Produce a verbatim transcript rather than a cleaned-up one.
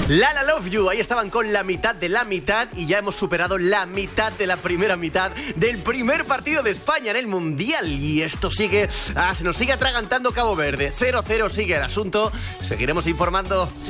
Lala Love You, ahí estaban con la mitad de la mitad y ya hemos superado la mitad de la primera mitad del primer partido de España en el Mundial. Y esto sigue, ah, se nos sigue atragantando Cabo Verde. cero cero sigue el asunto, seguiremos informando.